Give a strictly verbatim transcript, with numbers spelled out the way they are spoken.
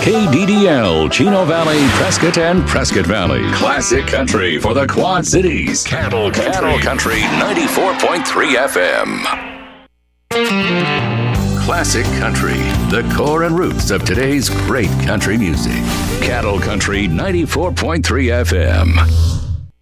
K D D L, Chino Valley, Prescott, and Prescott Valley. Classic country for the Quad Cities. Cattle Country, Cattle Country ninety-four point three F M. Classic country, the core and roots of today's great country music. Cattle Country ninety-four point three F M.